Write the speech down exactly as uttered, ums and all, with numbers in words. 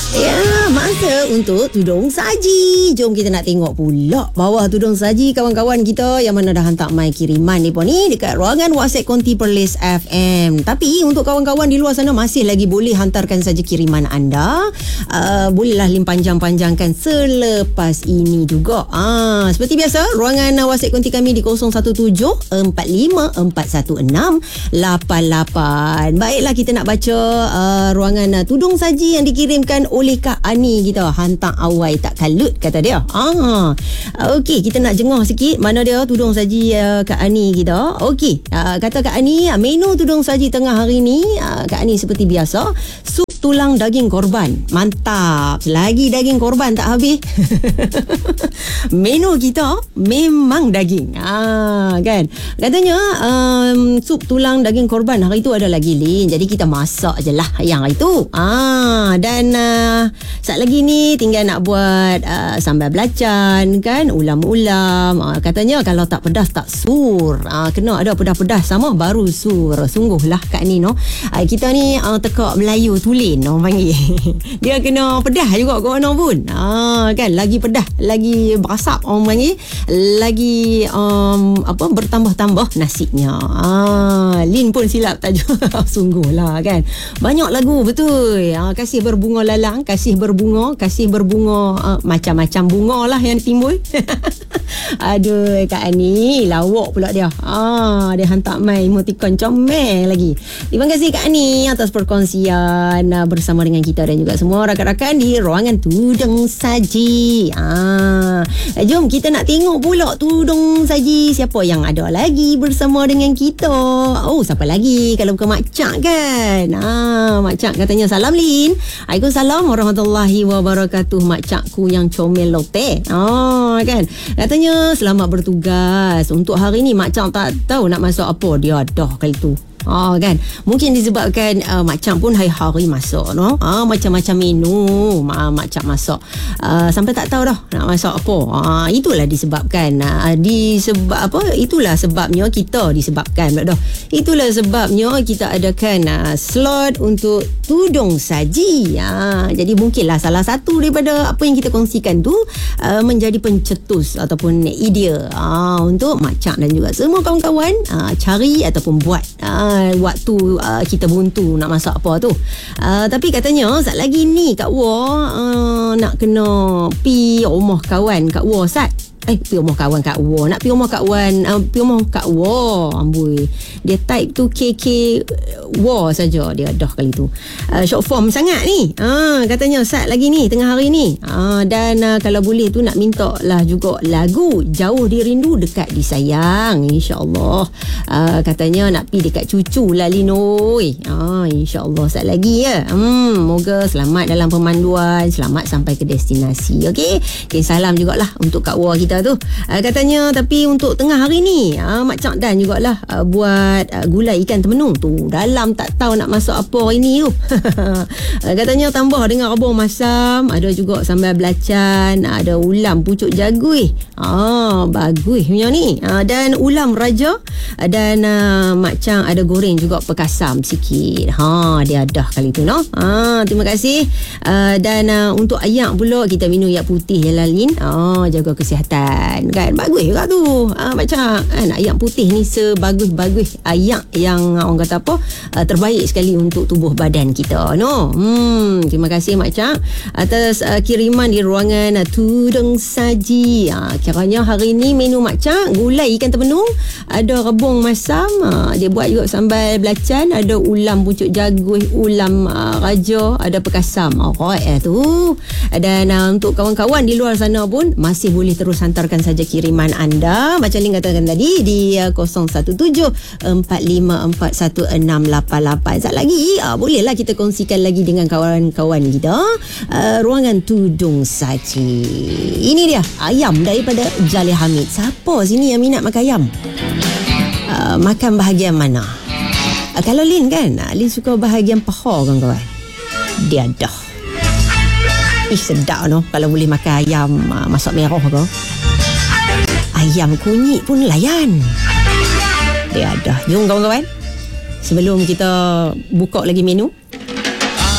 Ya, masa untuk tudung saji. Jom kita nak tengok pula bawah tudung saji kawan-kawan kita yang mana dah hantar mai kiriman ni pun ni dekat ruangan WhatsApp Konti Perlis F M. Tapi untuk kawan-kawan di luar sana masih lagi boleh hantarkan saja kiriman anda. Uh, bolehlah lim panjang-panjangkan selepas ini juga. Ah, seperti biasa ruangan WhatsApp Konti kami di kosong satu tujuh empat lima empat satu enam lapan lapan. Baiklah, kita nak baca uh, ruangan uh, tudung saji yang dikirimkan oleh Kak Ani kita. Hantar awai tak kalut kata dia. Ah, okey, kita nak jengah sikit mana dia tudung saji uh, Kak Ani kita. Okey, uh, kata Kak Ani, uh, menu tudung saji tengah hari ni uh, Kak Ani seperti biasa, sup tulang daging korban. Mantap. Selagi daging korban tak habis. Menu kita memang daging. Ah, kan. Katanya um, sup tulang daging korban hari tu ada lagi Lin. Jadi kita masak je lah yang itu. Ah, dan uh, saat lagi ni tinggal nak buat uh, sambal belacan kan, ulam-ulam. Uh, katanya kalau tak pedas tak sur. Uh, kena ada pedas-pedas sama baru sur. Sungguhlah Kak ni no. Uh, kita ni uh, tekak Melayu tulen orang panggil. Dia kena pedas juga kat mana pun. Uh, kan lagi pedas, lagi berasap orang panggil, lagi um, apa bertambah-tambah nasinya. Uh, Lin pun silap tajuk. Sungguhlah kan. Banyak lagu betul. Uh, kasih berbunga lalang, kasih berbunga, kasih berbunga, uh, macam-macam bunga lah yang timbul. Aduh, Kak Ani lawak pula dia. Ah, dia hantar mai emoticon comel lagi. Terima kasih Kak Ani atas perkongsian uh, bersama dengan kita dan juga semua rakan-rakan di ruangan tudung saji. Ah, jom kita nak tengok pula tudung saji siapa yang ada lagi bersama dengan kita. Oh, siapa lagi kalau bukan Mak Cak kan? Ah, Mak Cak katanya salam Lin. Waalaikumsalam warahmatullahi wabarakatuh. Mak Cakku yang comel lote. Ah, kan. Katanya selamat bertugas. Untuk hari ni Mak Cak tak tahu nak masak apa. Dia dah kali tu. Ah, kan. Mungkin disebabkan uh, Mak Cak pun hari-hari masak no. Ah, macam-macam menu uh, Mak Cak masak. Uh, sampai tak tahu dah nak masak apa. Ah, itulah disebabkan uh, disebab apa? Itulah sebabnya kita disebabkan dah. Itulah sebabnya kita adakan uh, slot untuk tudung saji. Ah, jadi mungkinlah salah satu daripada apa yang kita kongsikan tu uh, menjadi pencetus ataupun idea uh, untuk Mak Cak dan juga semua kawan-kawan uh, cari ataupun buat uh, waktu uh, kita buntu nak masak apa tu. Uh, tapi katanya sat lagi ni Kak Wah uh, nak kena pi rumah kawan Kak Wah sat. Eh, pi rumah kawan Kak Wah. Nak pi rumah kawan, uh, pi rumah Kak Wah. Amboi. Dia type tu K K Wah saja. Dia dah kali tu. Uh, short form sangat ni. Ah, katanya sat lagi ni tengah hari ni. Ah, dan uh, kalau boleh tu nak minta lah juga lagu Jauh Dirindu Dekat Disayang. InsyaAllah. Uh, katanya nak pi dekat cucu lah Linoi. Ah, insyaAllah sat lagi ya. Hmm, moga selamat dalam pemanduan, selamat sampai ke destinasi. Okey. Okay, salam jugalah untuk Kak Wah kita tu. Uh, katanya tapi untuk tengah hari ni uh, Mak Cak dan jugalah uh, buat uh, gulai ikan temenung tu. Dalam tak tahu nak masak apa hari ni tu. uh, katanya tambah dengan rebung masam, ada juga sambal belacan, ada ulam pucuk jagung. Ah, bagus punya ni. Uh, dan ulam raja uh, dan uh, Mak Cak ada goreng juga pekasam sikit. Ha, dia dah kali tu no. Ah, terima kasih. Uh, dan uh, untuk ayak pula kita minum ayak putih je lah Lin. Ah, jaga kesihatan kan. Bagus juga tu. Ah, macam kan ayak putih ni sebagus-bagus ayak yang orang kata apa uh, terbaik sekali untuk tubuh badan kita no. Hmm, terima kasih Mak Cak atas uh, kiriman di ruangan uh, tudung saji. Ah, kiranya hari ni menu Mak Cak gulai ikan temenung, ada rebung masam, uh, dia buat juga sambal belacan, ada ulam pucuk jagung, ulam uh, raja, ada pekasam. Alright eh, tu. Dan uh, untuk kawan-kawan di luar sana pun masih boleh terus hantarkan saja kiriman anda macam Lin katakan tadi di uh, kosong satu tujuh empat lima empat satu enam lapan lapan. Sekejap lagi uh, bolehlah kita kongsikan lagi dengan kawan-kawan kita uh, ruangan tudung saji. Ini dia ayam daripada Jalil Hamid. Siapa sini yang minat makan ayam? Uh, makan bahagian mana? Uh, kalau Lin kan uh, Lin suka bahagian paha kawan-kawan. Dia dah Ih, sedap no kalau boleh makan ayam uh, masak merah ke. Ayam kunyit pun layan. Dia ada. Jom kawan-kawan. Sebelum kita buka lagi menu,